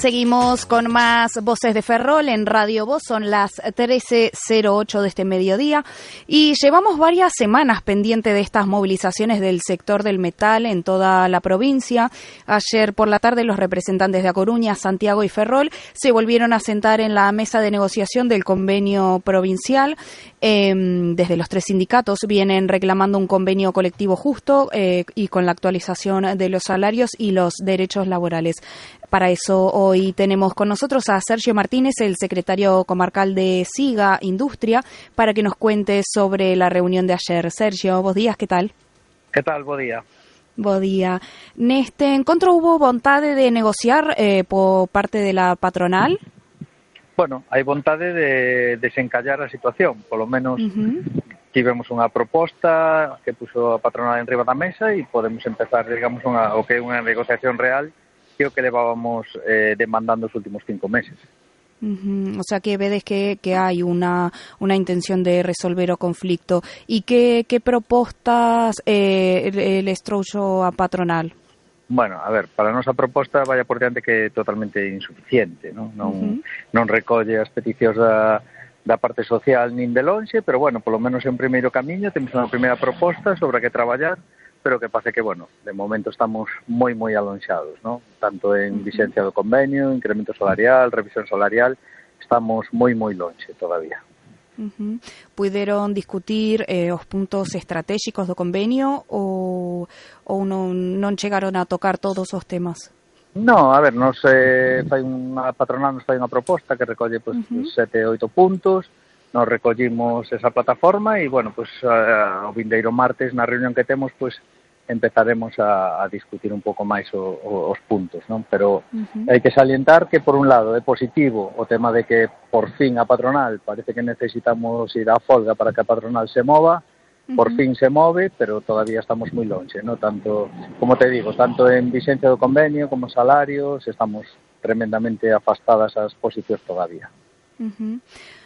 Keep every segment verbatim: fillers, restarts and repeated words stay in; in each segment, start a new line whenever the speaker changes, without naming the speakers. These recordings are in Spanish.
Seguimos con más Voces de Ferrol en Radio Voz, son las trece cero ocho de este mediodía y llevamos varias semanas pendiente de estas movilizaciones del sector del metal en toda la provincia. Ayer por la tarde los representantes de A Coruña, Santiago y Ferrol se volvieron a sentar en la mesa de negociación del convenio provincial. Eh, desde los tres sindicatos vienen reclamando un convenio colectivo justo eh, y con la actualización de los salarios y los derechos laborales. Para eso hoy tenemos con nosotros a Sergio Martínez, el secretario comarcal de SIGA Industria, para que nos cuente sobre la reunión de ayer. Sergio, bos días, ¿qué tal?
¿Qué tal? Bo día.
Bo día. Neste encontro hubo vontade de negociar eh, por parte de la patronal?
Bueno, hai vontade de desencallar a situación, polo menos uh-huh. tivemos unha proposta que puso a patronal en riba da mesa e podemos empezar, digamos, unha, o que é unha negociación real que é o que levábamos eh, demandando os últimos cinco meses.
Uh-huh. O sea que vedes que, que hai unha, unha intención de resolver o conflicto. E que, que propostas eh, les trouxo a patronal?
Bueno, a ver, para a nosa proposta vaya por diante que é totalmente insuficiente, non, non, uh-huh. non recolle as peticións da, da parte social nin de lonxe, pero bueno, polo menos é un primeiro camiño, temos unha primeira proposta sobre a que traballar, pero que pase que, bueno, de momento estamos moi, moi alonxados, non? Tanto en vixencia do convenio, incremento salarial, revisión salarial, estamos moi, moi lonxe todavía.
Uh-huh. Puideron discutir eh, os puntos estratégicos do convenio ou, ou non, non chegaron a tocar todos os temas?
No, a ver, nos eh, fai unha patronal nos fai unha proposta que recolle pues, uh-huh. sete, oito puntos, nos recollimos esa plataforma e, bueno, pues uh, o vindeiro martes na reunión que temos, pues empezaremos a, a discutir un pouco máis o, o, os puntos, non? Pero uh-huh. hai que salientar que, por un lado, é positivo o tema de que, por fin, a patronal, parece que necesitamos ir á folga para que a patronal se mova, uh-huh. por fin se move, pero todavía estamos moi lonxe, non? Tanto, como te digo, tanto en vixencia do convenio como salarios, estamos tremendamente afastadas as posicións todavía.
Uh-huh.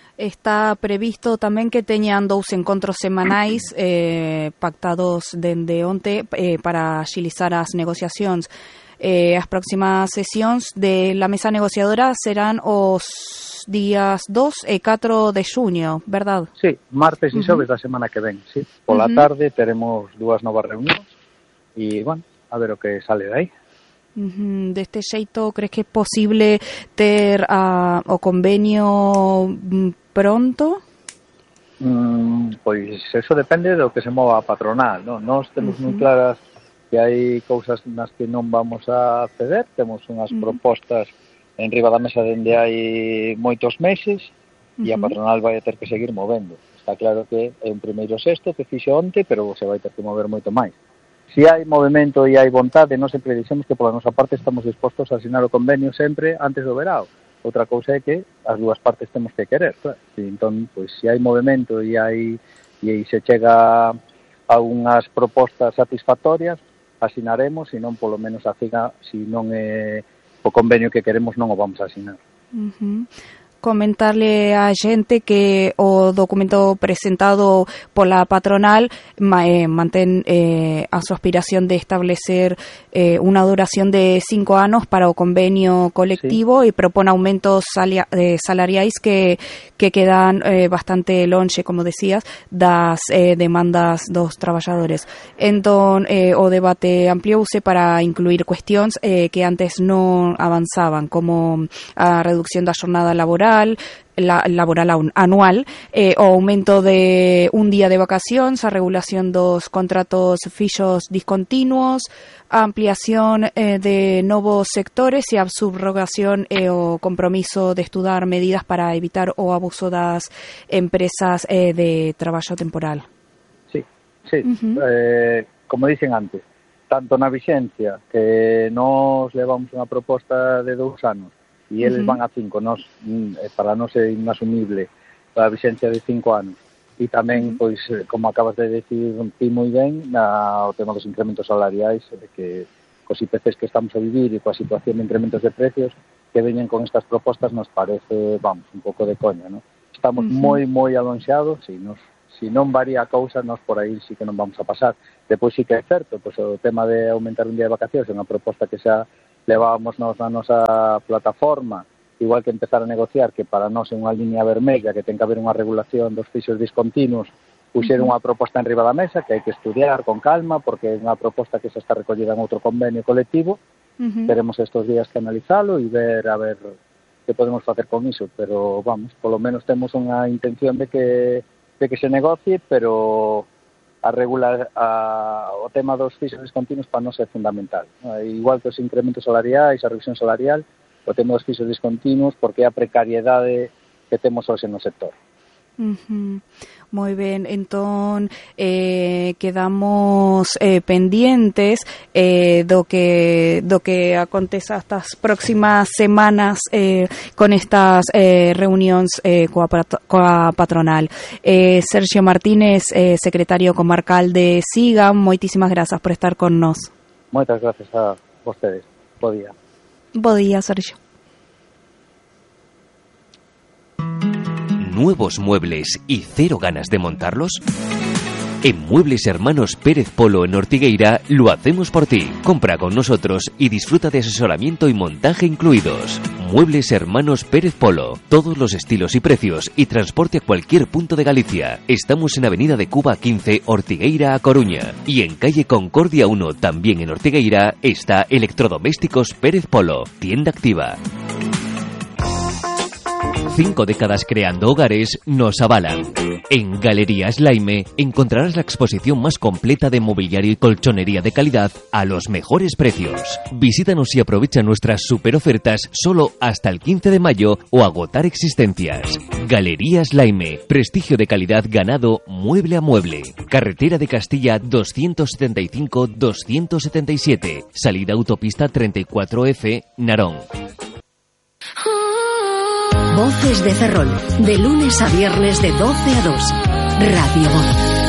Está previsto tamén que teñan dous encontros semanais eh, pactados dende onte eh, para axilizar as negociacións. Eh, as próximas sesións de la mesa negociadora serán os días dos e catro de xuño, verdad?
Sí, martes e xoves uh-huh. da semana que ven, sí. Pola uh-huh. tarde teremos dúas novas reunións e, bueno, a ver o que sale de aí.
Uh-huh. Deste xeito, crees que é posible ter uh, o convenio pronto?
Mm, pois eso depende do que se mova a patronal, non? Nós temos uh-huh. moi claras que hai cousas nas que non vamos a ceder, temos unhas uh-huh. propostas en riba da mesa dende hai moitos meses uh-huh. e a patronal vai a ter que seguir movendo. Está claro que é un primeiro sexto que fixo onte, pero se vai ter que mover moito máis. Si hai movimento e hai vontade, nós sempre dixemos que pola nosa parte estamos dispostos a asinar o convenio sempre antes do verao. Outra cousa é que as dúas partes temos que querer, claro. E entón, pois, se hai movimento e hai e se chega a unhas propostas satisfactorias, asinaremos, e non polo menos a CIGA, se non é o convenio que queremos, non o vamos a asinar.
Uh-huh. Comentarle a xente que o documento presentado pola patronal eh, mantén eh, a súa aspiración de establecer eh, unha duración de cinco anos para o convenio colectivo sí. e propón aumentos salia, eh, salariais que, que quedan eh, bastante lonxe, como decías, das eh, demandas dos traballadores. Entón, eh, o debate ampliouse para incluir cuestións eh, que antes non avanzaban, como a reducción da xornada laboral, La, laboral anual, eh, o aumento de un día de vacacións, a regulación dos contratos fixos discontinuos, a ampliación eh, de novos sectores e a subrogación e o compromiso de estudar medidas para evitar o abuso das empresas eh, de traballo temporal.
Sí, sí. Uh-huh. Eh, como dicen antes, tanto na vixencia que nos levamos unha proposta de dous anos e eles uh-huh. van a cinco, nos, para nós é inasumible a vixencia de cinco anos. E tamén, uh-huh. pois, como acabas de decir ti moi ben, na, o tema dos incrementos salariais, de que cos I P Cs que estamos a vivir e coa situación de incrementos de precios, que veñen con estas propostas nos parece, vamos, un pouco de coña, non? Estamos uh-huh. moi, moi alonxados, e nos, se non varía a cousa, nos por aí sí que non vamos a pasar. Depois sí que é certo, pois o tema de aumentar un día de vacacións é unha proposta que xa levábamos nos na nosa plataforma, igual que empezar a negociar, que para nós é unha liña vermella, que ten que haber unha regulación dos pisos discontinuos, puxeron unha proposta en riba da mesa que hai que estudiar con calma, porque é unha proposta que se está recollida en outro convenio colectivo. Uh-huh. Teremos estes días que analizalo e ver a ver que podemos facer con iso, pero vamos, polo menos temos unha intención de que de que se negocie, pero a regular a, o tema dos pisos discontinuos para nós é fundamental, ¿no? Igual que os incrementos salariais, a revisión salarial, o tema dos pisos discontinuos, porque é a precariedade que temos hoxe no sector.
Uh-huh. Muy bien, entonces eh, quedamos eh, pendientes eh, do que do que aconteza estas próximas semanas eh, con estas eh, reunións eh, coa, coa patronal. Eh, Sergio Martínez, eh, secretario comarcal de SIGA, moitísimas grazas por estar con nós.
Moitas gracias a vostedes. Bo día.
Bo día, Sergio.
¿Nuevos muebles y cero ganas de montarlos? En Muebles Hermanos Pérez Polo en Ortigueira lo hacemos por ti. Compra con nosotros y disfruta de asesoramiento y montaje incluidos. Muebles Hermanos Pérez Polo. Todos los estilos y precios y transporte a cualquier punto de Galicia. Estamos en Avenida de Cuba quince, Ortigueira a Coruña. Y en calle Concordia uno, también en Ortigueira, está Electrodomésticos Pérez Polo. Tienda activa. Cinco décadas creando hogares nos avalan. En Galerías Laime encontrarás la exposición más completa de mobiliario y colchonería de calidad a los mejores precios. Visítanos y aprovecha nuestras super ofertas solo hasta el quince de mayo o agotar existencias. Galerías Laime, prestigio de calidad ganado mueble a mueble. Carretera de Castilla doscientos setenta y cinco doscientos setenta y siete, salida autopista treinta y cuatro F, Narón.
Voces de Ferrol, de lunes a viernes de doce a dos. Radio Voz.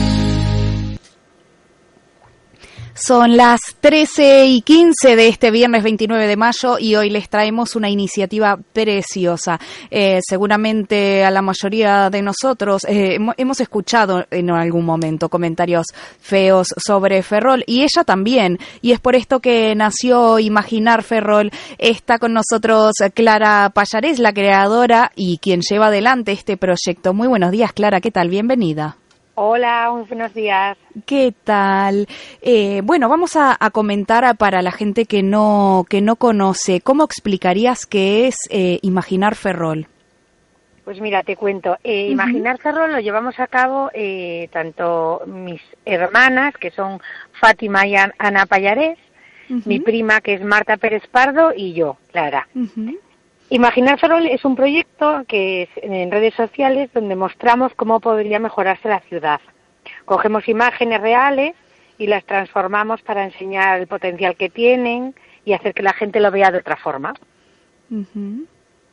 Son las trece y quince de este viernes veintinueve de mayo y hoy les traemos una iniciativa preciosa. Eh, seguramente a la mayoría de nosotros eh, hemos escuchado en algún momento comentarios feos sobre Ferrol y ella también. Y es por esto que nació Imaginar Ferrol. Está con nosotros Clara Pallarés, la creadora y quien lleva adelante este proyecto. Muy buenos días, Clara. ¿Qué tal? Bienvenida.
Hola, muy buenos días.
¿Qué tal? Eh, bueno, vamos a, a comentar a, para la gente que no que no conoce, ¿cómo explicarías qué es eh, Imaginar Ferrol?
Pues mira, te cuento. Eh, uh-huh. Imaginar Ferrol lo llevamos a cabo eh, tanto mis hermanas, que son Fátima y Ana Pallarés, uh-huh. mi prima, que es Marta Pérez Pardo, y yo, Clara. Uh-huh. Imaginar Ferrol es un proyecto que es en redes sociales donde mostramos cómo podría mejorarse la ciudad. Cogemos imágenes reales y las transformamos para enseñar el potencial que tienen y hacer que la gente lo vea de otra forma.
Uh-huh.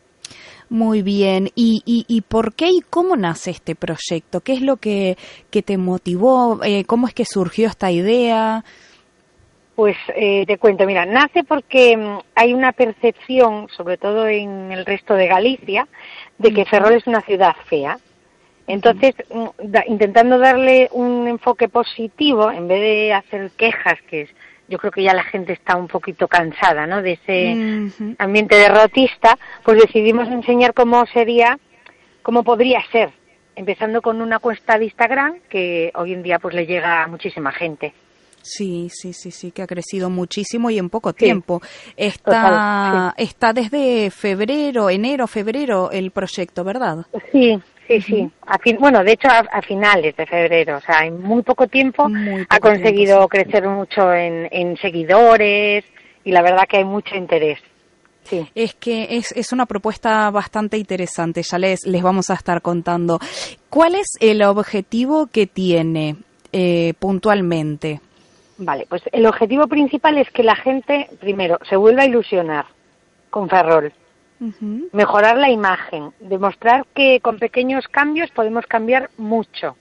Muy bien. ¿Y, y, y por qué y cómo nace este proyecto? ¿Qué es lo que, que te motivó? Eh, ¿Cómo es que surgió esta idea?
Pues eh, te cuento, mira, nace porque um, hay una percepción, sobre todo en el resto de Galicia, de que Ferrol es una ciudad fea. Entonces, um, da, intentando darle un enfoque positivo, en vez de hacer quejas, que es, yo creo que ya la gente está un poquito cansada, ¿no?, de ese uh-huh. ambiente derrotista, pues decidimos enseñar cómo sería, cómo podría ser, empezando con una cuenta de Instagram que hoy en día pues le llega a muchísima gente.
Sí, sí, sí, sí, que ha crecido muchísimo y en poco tiempo. Sí, está, total, sí. Está desde febrero, enero, febrero el proyecto, ¿verdad?
Sí, sí, uh-huh. sí. A fin, bueno, de hecho a, a finales de febrero, o sea, en muy poco tiempo muy poco ha conseguido tiempo, sí. crecer mucho en, en seguidores y la verdad que hay mucho interés. Sí.
Es que es, es una propuesta bastante interesante, ya les, les vamos a estar contando. ¿Cuál es el objetivo que tiene eh, puntualmente?
Vale, pues el objetivo principal es que la gente, primero, se vuelva a ilusionar con Ferrol, uh-huh. mejorar la imagen, demostrar que con pequeños cambios podemos cambiar mucho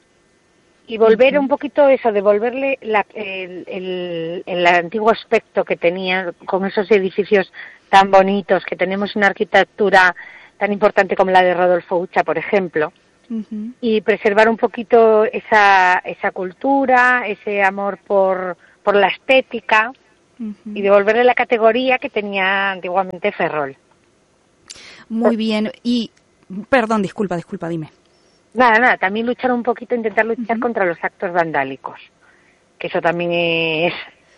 y volver uh-huh. un poquito eso, devolverle la, el, el, el antiguo aspecto que tenía con esos edificios tan bonitos, que tenemos una arquitectura tan importante como la de Rodolfo Ucha, por ejemplo. Uh-huh. Y preservar un poquito esa esa cultura, ese amor por por la estética uh-huh. y devolverle la categoría que tenía antiguamente Ferrol.
Muy bien. Y, perdón, disculpa, disculpa, dime.
Nada, nada, también luchar un poquito, intentar luchar uh-huh. contra los actos vandálicos, que eso también es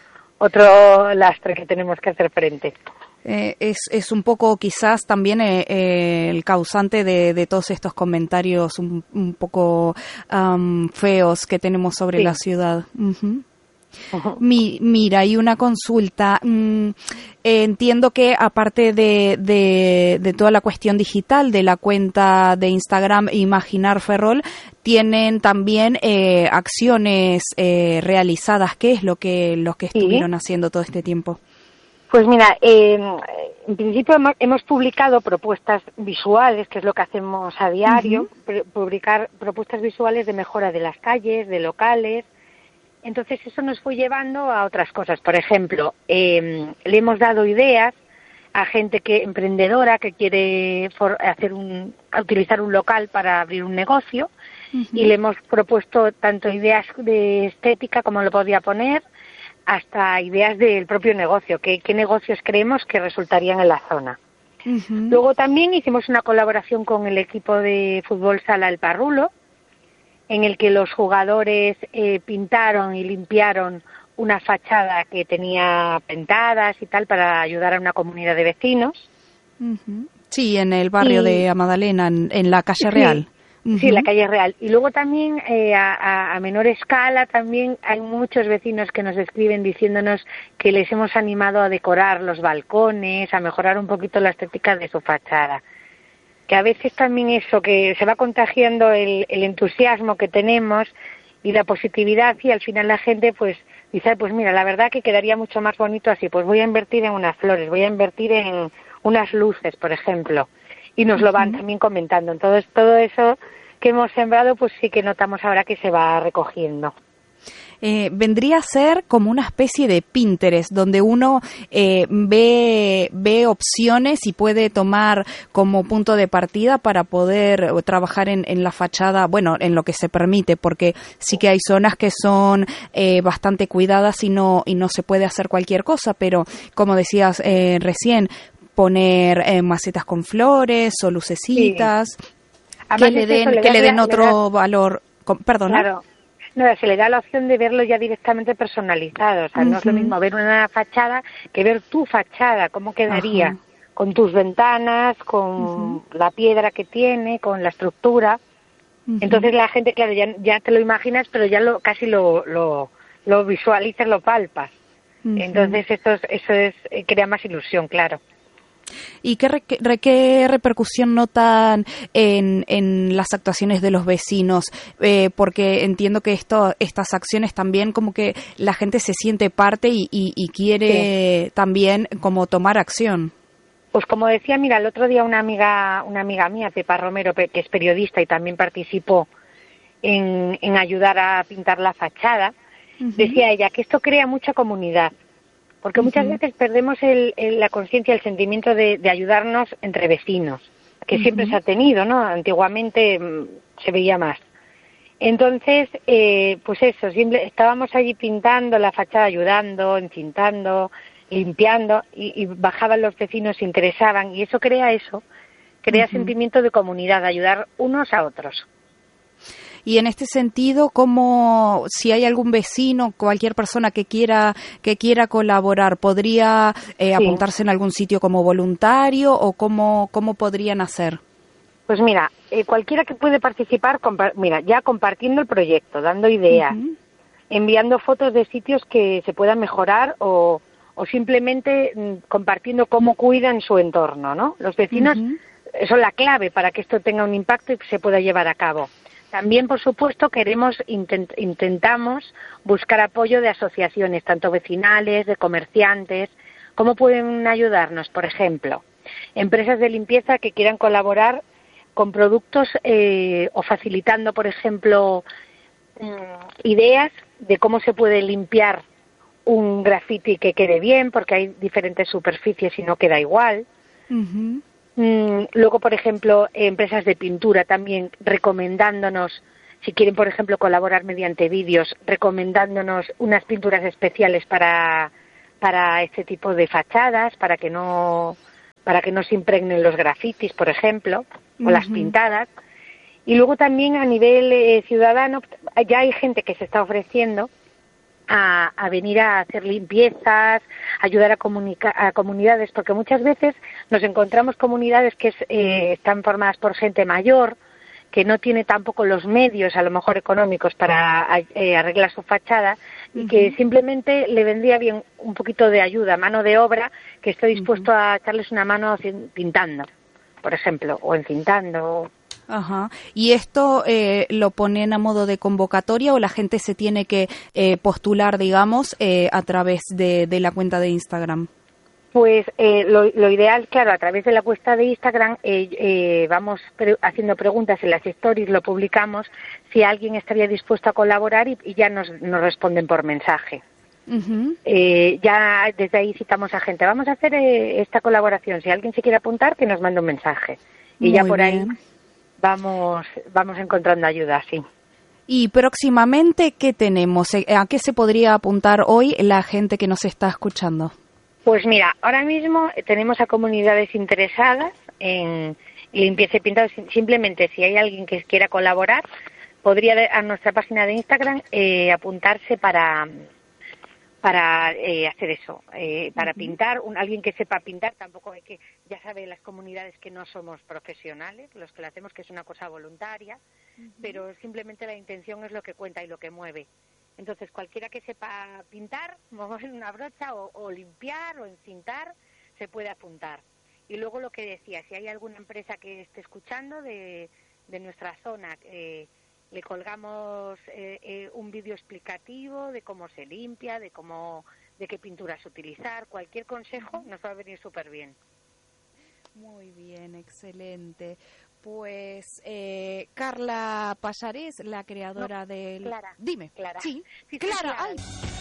otro lastre que tenemos que hacer frente.
Eh, es, es un poco quizás también eh, eh, el causante de, de todos estos comentarios un, un poco um, feos que tenemos sobre sí. la ciudad. Uh-huh. Uh-huh. Mi, mira, y una consulta. Mm, eh, entiendo que aparte de, de, de toda la cuestión digital de la cuenta de Instagram Imaginar Ferrol, tienen también eh, acciones eh, realizadas. ¿Qué es lo que, lo que estuvieron sí. haciendo todo este tiempo?
Pues mira, eh, en principio hemos, hemos publicado propuestas visuales, que es lo que hacemos a diario, uh-huh. publicar propuestas visuales de mejora de las calles, de locales. Entonces eso nos fue llevando a otras cosas. Por ejemplo, eh, le hemos dado ideas a gente que emprendedora que quiere for, hacer un, utilizar un local para abrir un negocio uh-huh. y le hemos propuesto tanto ideas de estética como lo podía poner, hasta ideas del propio negocio, qué, qué negocios creemos que resultarían en la zona. Uh-huh. Luego también hicimos una colaboración con el equipo de fútbol sala El Parrulo, en el que los jugadores eh, pintaron y limpiaron una fachada que tenía pintadas y tal para ayudar a una comunidad de vecinos.
Uh-huh. Sí, en el barrio y, de Amadalena, en, en la calle Real.
Sí. Uh-huh. Sí, la calle Real. Y luego también eh, a, a menor escala también hay muchos vecinos que nos escriben diciéndonos que les hemos animado a decorar los balcones, a mejorar un poquito la estética de su fachada. Que a veces también eso, que se va contagiando el, el entusiasmo que tenemos y la positividad y al final la gente pues dice, pues mira, la verdad que quedaría mucho más bonito así, pues voy a invertir en unas flores, voy a invertir en unas luces, por ejemplo. Y nos lo van uh-huh. también comentando. Entonces, todo eso que hemos sembrado, pues sí que notamos ahora que se va recogiendo.
Eh, vendría a ser como una especie de Pinterest, donde uno eh, ve, ve opciones y puede tomar como punto de partida para poder trabajar en, en la fachada, bueno, en lo que se permite, porque sí que hay zonas que son eh, bastante cuidadas y no, y no se puede hacer cualquier cosa, pero como decías eh, recién, poner eh, macetas con flores o lucecitas sí. que le den eso, le que le den otro le da, valor. Con, perdona.
Claro. No, se le da la opción de verlo ya directamente personalizado. O sea, uh-huh. no es lo mismo ver una fachada que ver tu fachada, cómo quedaría, uh-huh. con tus ventanas, con uh-huh. la piedra que tiene, con la estructura. Uh-huh. Entonces la gente, claro, ya, ya te lo imaginas, pero ya lo casi lo, lo, lo visualizas, lo palpas. Uh-huh. Entonces eso, es, eso es crea más ilusión, claro.
¿Y qué, re, qué repercusión notan en, en las actuaciones de los vecinos? Eh, porque entiendo que esto, estas acciones también como que la gente se siente parte y, y, y quiere sí. también como tomar acción.
Pues como decía, mira, el otro día una amiga, una amiga mía, Pepa Romero, que es periodista y también participó en, en ayudar a pintar la fachada, uh-huh. decía ella que esto crea mucha comunidad. Porque muchas uh-huh. veces perdemos el, el, la conciencia, el sentimiento de, de ayudarnos entre vecinos, que uh-huh. siempre se ha tenido, ¿no? Antiguamente mmm, se veía más. Entonces, eh, pues eso, siempre estábamos allí pintando la fachada, ayudando, encintando, limpiando, y, y bajaban los vecinos, se interesaban, y eso crea eso, crea uh-huh. sentimiento de comunidad, ayudar unos a otros.
Y en este sentido, ¿cómo, si hay algún vecino, cualquier persona que quiera que quiera colaborar, podría eh, sí. apuntarse en algún sitio como voluntario o cómo cómo podrían hacer?
Pues mira, eh, cualquiera que puede participar, compa- mira, ya compartiendo el proyecto, dando ideas, uh-huh. enviando fotos de sitios que se puedan mejorar o, o simplemente mm, compartiendo cómo cuidan su entorno, ¿no? Los vecinos uh-huh. son la clave para que esto tenga un impacto y se pueda llevar a cabo. También, por supuesto, queremos intent, intentamos buscar apoyo de asociaciones, tanto vecinales, de comerciantes. ¿Cómo pueden ayudarnos? Por ejemplo, empresas de limpieza que quieran colaborar con productos eh, o facilitando, por ejemplo, mm, ideas de cómo se puede limpiar un graffiti que quede bien, porque hay diferentes superficies y no queda igual. Uh-huh. Mm, luego, por ejemplo, empresas de pintura también recomendándonos, si quieren, por ejemplo, colaborar mediante vídeos, recomendándonos unas pinturas especiales para, para este tipo de fachadas, para que no para que no se impregnen los grafitis, por ejemplo, o uh-huh. las pintadas. Y luego también a nivel eh, ciudadano, ya hay gente que se está ofreciendo a, a venir a hacer limpiezas, ayudar a, comunica- a comunidades, porque muchas veces nos encontramos comunidades que es, eh, están formadas por gente mayor, que no tiene tampoco los medios, a lo mejor económicos, para eh, arreglar su fachada, y uh-huh. que simplemente le vendría bien un poquito de ayuda, mano de obra, que esté dispuesto uh-huh. a echarles una mano pintando, por ejemplo, o encintando.
Ajá. ¿Y esto eh, lo ponen a modo de convocatoria o la gente se tiene que eh, postular, digamos, eh, a través de, de la cuenta de Instagram?
Pues eh, lo, lo ideal, claro, a través de la cuenta de Instagram eh, eh, vamos pre- haciendo preguntas en las stories, lo publicamos, si alguien estaría dispuesto a colaborar y, y ya nos, nos responden por mensaje. Uh-huh. Eh, ya desde ahí citamos a gente, vamos a hacer eh, esta colaboración, si alguien se quiere apuntar, que nos mande un mensaje. Y Muy ya por bien. ahí vamos, vamos encontrando ayuda, sí.
Y próximamente, ¿qué tenemos? ¿A qué se podría apuntar hoy la gente que nos está escuchando?
Pues mira, ahora mismo tenemos a comunidades interesadas en limpieza y pintado. Simplemente, si hay alguien que quiera colaborar, podría a nuestra página de Instagram eh, apuntarse para para eh, hacer eso, eh, para uh-huh. pintar. Un, alguien que sepa pintar, tampoco hay que, ya sabe las comunidades que no somos profesionales, los que lo hacemos, que es una cosa voluntaria, uh-huh. pero simplemente la intención es lo que cuenta y lo que mueve. Entonces, cualquiera que sepa pintar, mover una brocha o, o limpiar o encintar, se puede apuntar. Y luego lo que decía, si hay alguna empresa que esté escuchando de, de nuestra zona, eh, le colgamos eh, eh, un vídeo explicativo de cómo se limpia, de cómo, de qué pinturas utilizar. Cualquier consejo nos va a venir súper bien.
Muy bien, excelente. Pues eh, Carla Pallarés, la creadora
no,
del...
Clara.
Dime.
Clara.
Sí,
sí
Clara.
Clara.
Ay.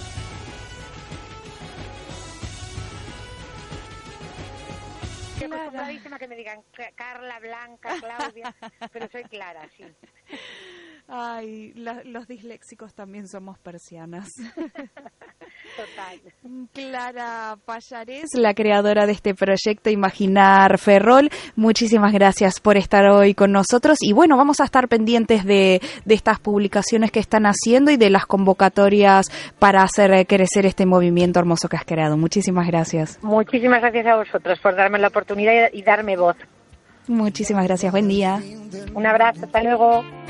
Estoy acostumbradísima que me digan Carla, Blanca, Claudia, pero soy Clara, sí.
Ay, la, los disléxicos también somos persianas.
Total.
Clara Pallarés, la creadora de este proyecto Imaginar Ferrol, muchísimas gracias por estar hoy con nosotros y bueno, vamos a estar pendientes de, de estas publicaciones que están haciendo y de las convocatorias para hacer crecer este movimiento hermoso que has creado. Muchísimas gracias.
Muchísimas gracias a vosotros por darme la oportunidad y darme voz.
Muchísimas gracias, buen día.
Un abrazo, hasta luego.